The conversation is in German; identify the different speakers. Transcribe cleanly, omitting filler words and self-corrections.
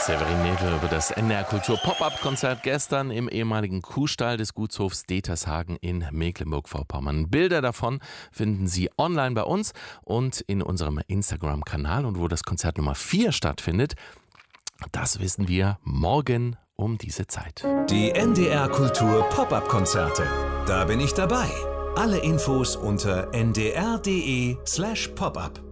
Speaker 1: Severin Newe über das NDR Kultur Pop-Up-Konzert gestern im ehemaligen Kuhstall des Gutshofs Detershagen in Mecklenburg-Vorpommern. Bilder davon finden Sie online bei uns und in unserem Instagram-Kanal. Und wo das Konzert Nummer 4 stattfindet, das wissen wir morgen um diese Zeit.
Speaker 2: Die NDR Kultur Pop-Up-Konzerte. Da bin ich dabei. Alle Infos unter ndr.de/popup.